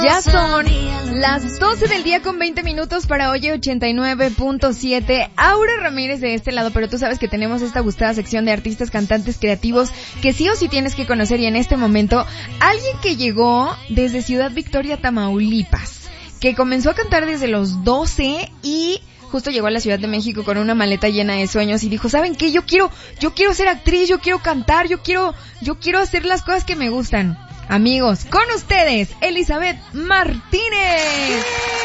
Ya son las 12 del día con 20 minutos para Oye 89.7. Aura Ramírez de este lado, pero tú sabes que tenemos esta gustada sección de artistas, cantantes, creativos que sí o sí tienes que conocer. Y en este momento, alguien que llegó desde Ciudad Victoria, Tamaulipas, que comenzó a cantar desde los 12 y justo llegó a la Ciudad de México con una maleta llena de sueños y dijo, ¿saben qué? Yo quiero ser actriz, yo quiero cantar, yo quiero hacer las cosas que me gustan. Amigos, con ustedes, Elizabeth Martínez.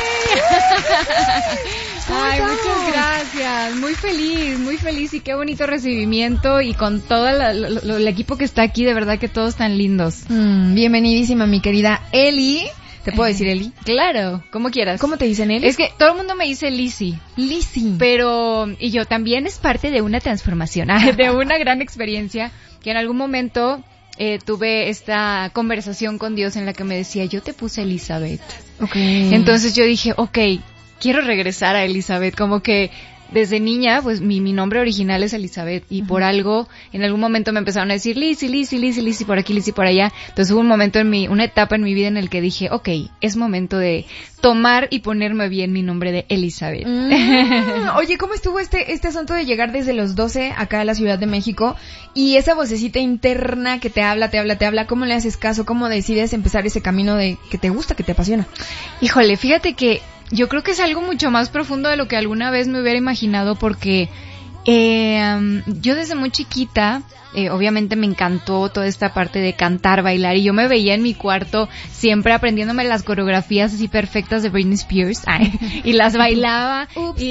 Ay, muchas gracias. Muy feliz y qué bonito recibimiento y con todo el equipo que está aquí, de verdad que todos tan lindos. Bienvenidísima, mi querida Eli. ¿Te puedo decir Eli? Claro, como quieras. ¿Cómo te dicen Eli? Es que todo el mundo me dice Lizzy. Pero, y yo también es parte de una transformación, de una gran experiencia que en algún momento tuve esta conversación con Dios en la que me decía, yo te puse Elizabeth. Okay. Entonces yo dije, quiero regresar a Elizabeth, como que desde niña, pues mi nombre original es Elizabeth y por algo, en algún momento me empezaron a decir Lizzy por aquí, Lizzy por allá. Entonces hubo un momento una etapa en mi vida en el que dije, es momento de tomar y ponerme bien mi nombre de Elizabeth. Oye, ¿cómo estuvo este asunto de llegar desde los 12 acá a la Ciudad de México y esa vocecita interna que te habla? ¿Cómo le haces caso? ¿Cómo decides empezar ese camino de que te gusta, que te apasiona? Híjole, fíjate que yo creo que es algo mucho más profundo de lo que alguna vez me hubiera imaginado porque yo desde muy chiquita, obviamente me encantó toda esta parte de cantar, bailar y yo me veía en mi cuarto siempre aprendiéndome las coreografías así perfectas de Britney Spears y las bailaba.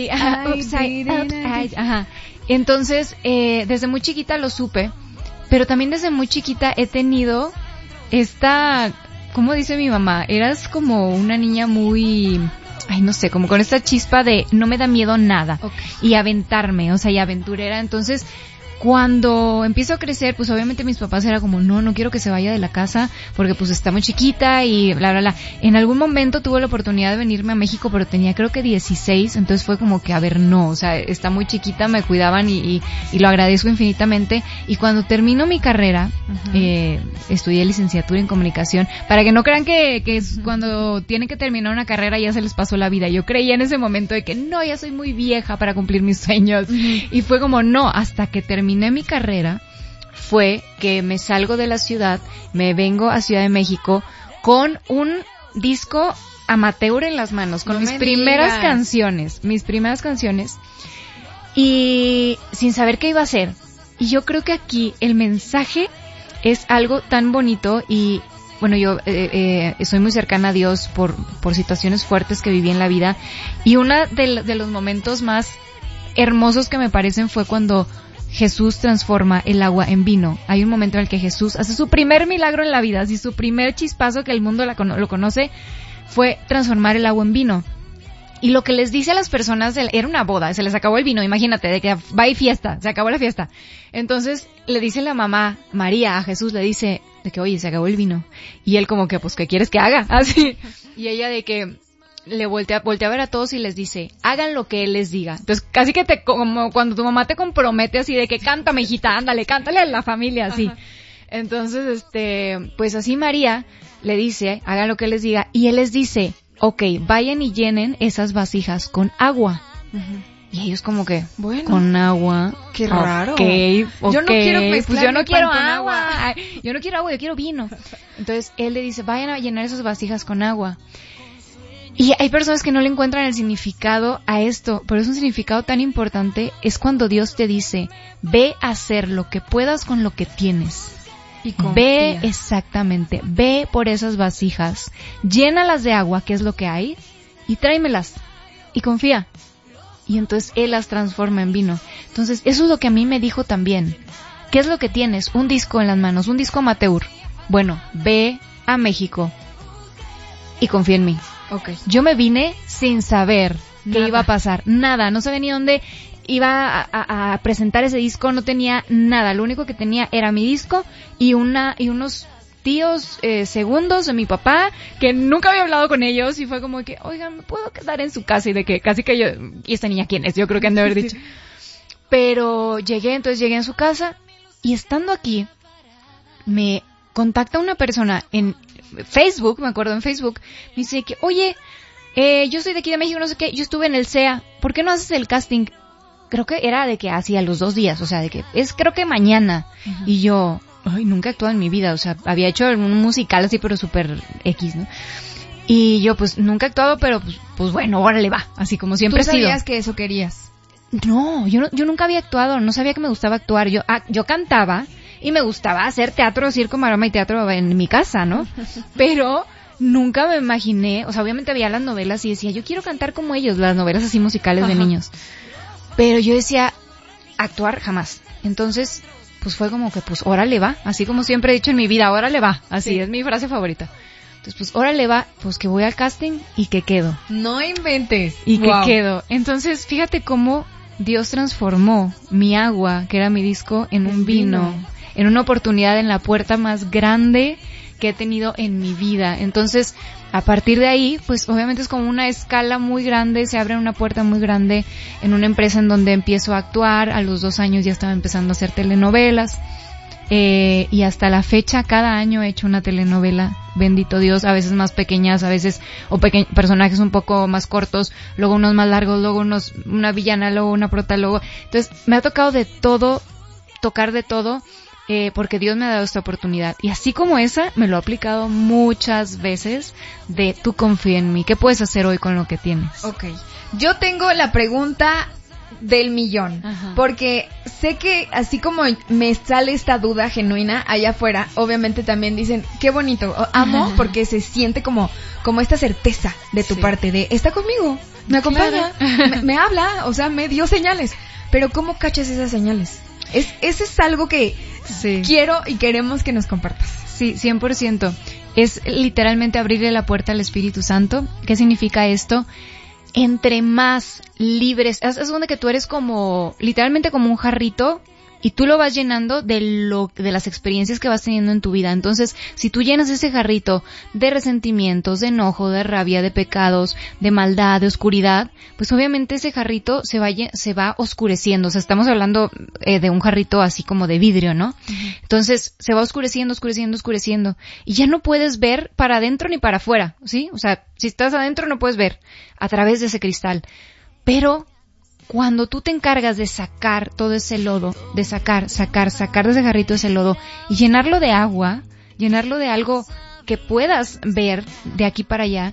Entonces, desde muy chiquita lo supe, pero también desde muy chiquita he tenido esta, ¿cómo dice mi mamá? Eras como una niña muy... no sé, como con esta chispa de no me da miedo nada. Y aventarme, y aventurera. Entonces, cuando empiezo a crecer, pues obviamente mis papás era como, no quiero que se vaya de la casa porque pues está muy chiquita y bla, bla, bla. En algún momento tuve la oportunidad de venirme a México, pero tenía creo que 16, entonces fue como que, está muy chiquita, me cuidaban y lo agradezco infinitamente. Y cuando termino mi carrera, estudié licenciatura en comunicación, para que no crean que es cuando tienen que terminar una carrera ya se les pasó la vida. Yo creía en ese momento de que no, ya soy muy vieja para cumplir mis sueños. Y fue como, no, hasta que terminé mi carrera, fue que me salgo de la ciudad, me vengo a Ciudad de México con un disco amateur en las manos, con mis primeras canciones, y sin saber qué iba a hacer. Y yo creo que aquí el mensaje es algo tan bonito y bueno, yo soy muy cercana a Dios por situaciones fuertes que viví en la vida y uno de los momentos más hermosos que me parecen fue cuando Jesús transforma el agua en vino. Hay un momento en el que Jesús hace su primer milagro en la vida, así su primer chispazo que el mundo lo conoce, fue transformar el agua en vino. Y lo que les dice a las personas, era una boda, se les acabó el vino, imagínate, de que va y fiesta, se acabó la fiesta. Entonces le dice la mamá, María, a Jesús le dice, de que oye, se acabó el vino. Y él como que, pues, ¿qué quieres que haga? Así. Y ella de que le voltea a ver a todos y les dice, hagan lo que él les diga. Entonces, casi que como cuando tu mamá te compromete así de que cántame, hijita, ándale, cántale a la familia, así. Ajá. Entonces, pues así María le dice, hagan lo que él les diga, y él les dice, vayan y llenen esas vasijas con agua. Uh-huh. Y ellos como que, con agua. Qué raro. Yo no quiero pues yo no quiero agua. Yo no quiero agua, yo quiero vino. Entonces, él le dice, vayan a llenar esas vasijas con agua. Y hay personas que no le encuentran el significado a esto, pero es un significado tan importante, es cuando Dios te dice, ve a hacer lo que puedas con lo que tienes. Y confía. Ve por esas vasijas, llénalas de agua, que es lo que hay, y tráemelas, y confía. Y entonces Él las transforma en vino. Entonces, eso es lo que a mí me dijo también. ¿Qué es lo que tienes? Un disco en las manos, un disco amateur. Bueno, ve a México y confía en mí. Yo me vine sin saber qué iba a pasar, nada, no sabía ni dónde iba a presentar ese disco, no tenía nada, lo único que tenía era mi disco y unos tíos segundos de mi papá que nunca había hablado con ellos y fue como que, oigan, ¿me puedo quedar en su casa? Y de que casi que yo, ¿y esta niña quién es? Yo creo que han de haber dicho. Pero llegué en su casa y estando aquí me contacta una persona Facebook, me acuerdo en Facebook, me dice que, oye, yo soy de aquí de México, no sé qué, yo estuve en el CEA, ¿por qué no haces el casting? Creo que era de que hacía los 2 días, o sea, de que creo que mañana. Uh-huh. Y yo, nunca he actuado en mi vida, o sea, había hecho un musical así, pero súper X, ¿no? Y yo, pues, nunca he actuado, pero pues bueno, órale va, así como siempre he sido. ¿Tú sabías que eso querías? No, yo nunca había actuado, no sabía que me gustaba actuar. Yo cantaba y me gustaba hacer teatro, circo, maroma y teatro en mi casa, ¿no? Pero nunca me imaginé, o sea, obviamente veía las novelas y decía, yo quiero cantar como ellos, las novelas así musicales de niños. Pero yo decía, actuar jamás. Entonces, pues fue como que, pues, órale va, así como siempre he dicho en mi vida, órale va, así es mi frase favorita. Entonces, pues, órale va, pues que voy al casting y que quedo. No inventes. Y que quedo. Entonces, fíjate cómo Dios transformó mi agua, que era mi disco, en un vino, en una oportunidad en la puerta más grande que he tenido en mi vida. Entonces, a partir de ahí, pues obviamente es como una escala muy grande, se abre una puerta muy grande en una empresa en donde empiezo a actuar. A los 2 años ya estaba empezando a hacer telenovelas. Y hasta la fecha, cada año he hecho una telenovela, bendito Dios, a veces más pequeñas, a veces, personajes un poco más cortos, luego unos más largos, luego una villana, luego una prota, luego. Entonces, me ha tocado de todo, tocar de todo, porque Dios me ha dado esta oportunidad. Y así como esa, me lo ha aplicado muchas veces de tú confía en mí, ¿qué puedes hacer hoy con lo que tienes? Okay. Yo tengo la pregunta del millón, porque sé que así como me sale esta duda genuina allá afuera, obviamente también dicen, qué bonito, amo, porque se siente como esta certeza de tu parte, de, está conmigo, me acompaña, me habla, o sea, me dio señales, pero ¿cómo cachas esas señales? Ese es algo que quiero y queremos que nos compartas. Sí, 100%. Es literalmente abrirle la puerta al Espíritu Santo. ¿Qué significa esto? Entre más libres, es donde que tú eres como, literalmente como un jarrito, y tú lo vas llenando de las experiencias que vas teniendo en tu vida. Entonces, si tú llenas ese jarrito de resentimientos, de enojo, de rabia, de pecados, de maldad, de oscuridad, pues obviamente ese jarrito se va oscureciendo. O sea, estamos hablando de un jarrito así como de vidrio, ¿no? Entonces, se va oscureciendo. Y ya no puedes ver para adentro ni para afuera, ¿sí? O sea, si estás adentro no puedes ver a través de ese cristal. Pero cuando tú te encargas de sacar todo ese lodo, de sacar de ese jarrito ese lodo y llenarlo de agua, llenarlo de algo que puedas ver de aquí para allá,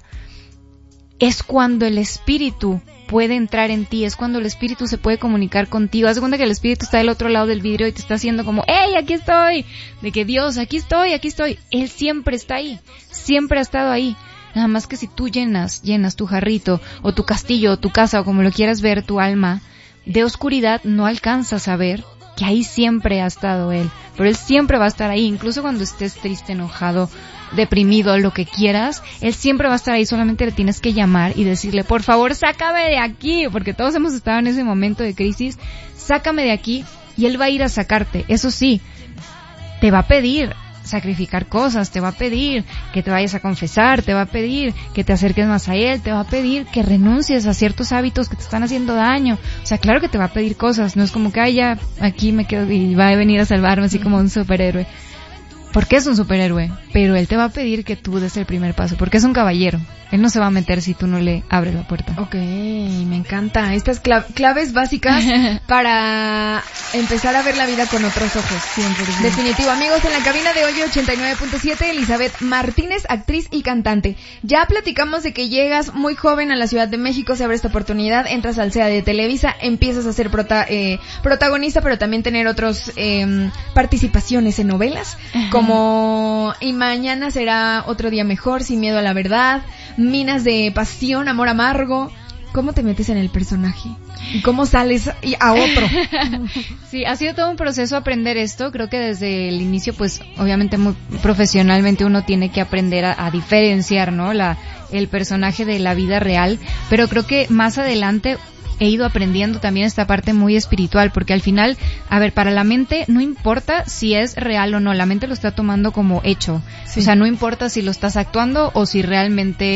es cuando el Espíritu puede entrar en ti, es cuando el Espíritu se puede comunicar contigo. Haz de cuenta que el Espíritu está del otro lado del vidrio y te está haciendo como, ¡hey, aquí estoy! De que Dios, aquí estoy. Él siempre está ahí, siempre ha estado ahí. Nada más que si tú llenas tu jarrito, o tu castillo, o tu casa, o como lo quieras ver, tu alma, de oscuridad, no alcanzas a ver que ahí siempre ha estado Él. Pero Él siempre va a estar ahí, incluso cuando estés triste, enojado, deprimido, lo que quieras, Él siempre va a estar ahí, solamente le tienes que llamar y decirle, por favor, sácame de aquí, porque todos hemos estado en ese momento de crisis, sácame de aquí, y Él va a ir a sacarte. Eso sí, te va a pedir sacrificar cosas, te va a pedir que te vayas a confesar, te va a pedir que te acerques más a Él, te va a pedir que renuncies a ciertos hábitos que te están haciendo daño. O sea, claro que te va a pedir cosas, no es como que, ya, aquí me quedo y va a venir a salvarme así como un superhéroe. Porque es un superhéroe, pero Él te va a pedir que tú des el primer paso, porque es un caballero. Él no se va a meter si tú no le abres la puerta. Ok, me encanta. Estas claves básicas para empezar a ver la vida con otros ojos. 100%. Definitivo. Amigos, en la cabina de hoy 89.7, Elizabeth Martínez, actriz y cantante. Ya platicamos de que llegas muy joven a la Ciudad de México, se abre esta oportunidad, entras al CEA de Televisa, empiezas a ser protagonista, pero también tener otros participaciones en novelas, como Y mañana será otro día mejor, Sin miedo a la verdad, Minas de pasión, Amor amargo. ¿Cómo te metes en el personaje? ¿Y cómo sales a otro? Sí, ha sido todo un proceso aprender esto. Creo que desde el inicio, pues, obviamente muy profesionalmente uno tiene que aprender a diferenciar, ¿no? El personaje de la vida real. Pero creo que más adelante he ido aprendiendo también esta parte muy espiritual, porque al final, a ver, para la mente no importa si es real o no, la mente lo está tomando como hecho. Sí. O sea, no importa si lo estás actuando o si realmente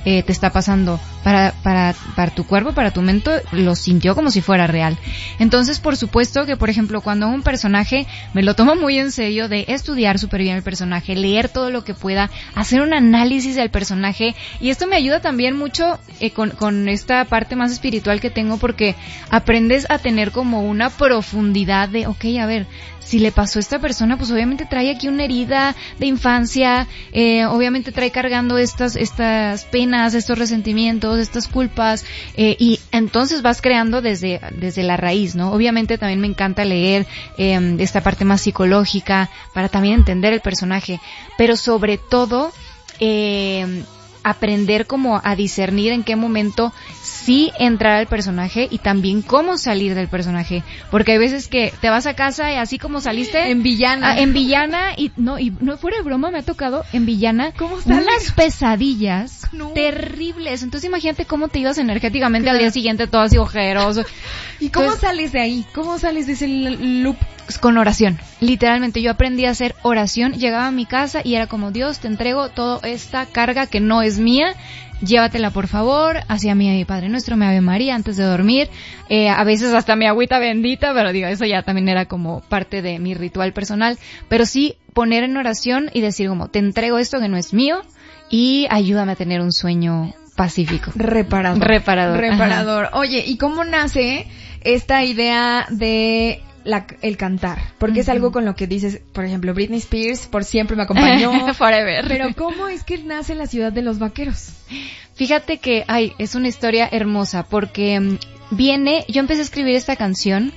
te está pasando. Para tu cuerpo, para tu mente, lo sintió como si fuera real. Entonces, por supuesto que, por ejemplo, cuando un personaje, me lo tomo muy en serio de estudiar súper bien el personaje, leer todo lo que pueda, hacer un análisis del personaje, y esto me ayuda también mucho con esta parte más espiritual que tengo, porque aprendes a tener como una profundidad de, okay, a ver, si le pasó a esta persona, pues obviamente trae aquí una herida de infancia, obviamente trae cargando estas penas, estos resentimientos, estas culpas, y entonces vas creando desde la raíz, ¿no? Obviamente también me encanta leer esta parte más psicológica para también entender el personaje, pero sobre todo aprender como a discernir en qué momento sí entrar al personaje y también cómo salir del personaje, porque hay veces que te vas a casa y así como saliste en villana, y no fuera de broma, me ha tocado en villana unas pesadillas terribles. Entonces imagínate cómo te ibas energéticamente al día siguiente todo así ojeroso. ¿Y cómo sales de ahí? ¿Cómo sales de ese loop? Con oración, literalmente yo aprendí a hacer oración, llegaba a mi casa y era como, Dios, te entrego toda esta carga que no es mía, llévatela por favor, hacía mi Padre Nuestro, mi Ave María antes de dormir, a veces hasta mi agüita bendita, pero digo, eso ya también era como parte de mi ritual personal, pero sí poner en oración y decir como, te entrego esto que no es mío y ayúdame a tener un sueño pacífico. Reparador. Oye, ¿y cómo nace esta idea de el cantar? Porque es algo con lo que dices, por ejemplo, Britney Spears por siempre me acompañó. Forever. Pero ¿cómo es que nace la ciudad de los vaqueros? Fíjate que, es una historia hermosa, porque yo empecé a escribir esta canción,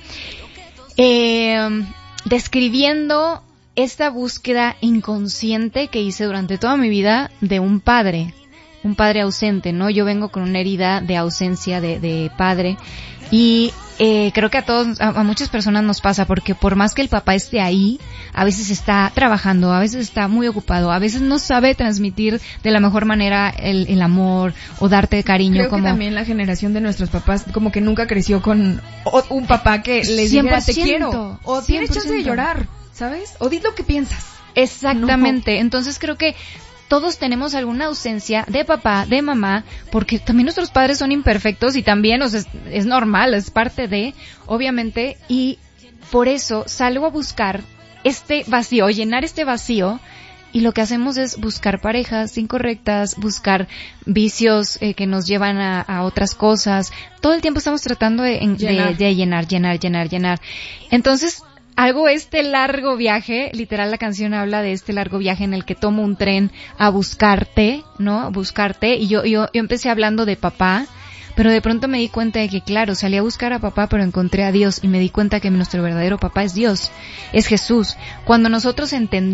describiendo esta búsqueda inconsciente que hice durante toda mi vida de un padre ausente, ¿no? Yo vengo con una herida de ausencia de padre, y creo que a muchas personas nos pasa, porque por más que el papá esté ahí, a veces está trabajando, a veces está muy ocupado, a veces no sabe transmitir de la mejor manera el amor o darte cariño. Creo que también la generación de nuestros papás como que nunca creció con un papá que les dijera te quiero, o tienes chance de llorar, ¿sabes? O di lo que piensas. Exactamente. No. Entonces creo que todos tenemos alguna ausencia de papá, de mamá, porque también nuestros padres son imperfectos y también, o sea, es normal, es parte de, obviamente, y por eso salgo a buscar este vacío, llenar este vacío, y lo que hacemos es buscar parejas incorrectas, buscar vicios que nos llevan a otras cosas. Todo el tiempo estamos tratando de llenar. Entonces, hago este largo viaje, literal la canción habla de este largo viaje en el que tomo un tren a buscarte, ¿no? A buscarte, y yo empecé hablando de papá, pero de pronto me di cuenta de que, claro, salí a buscar a papá, pero encontré a Dios, y me di cuenta que nuestro verdadero papá es Dios, es Jesús. Cuando nosotros entendemos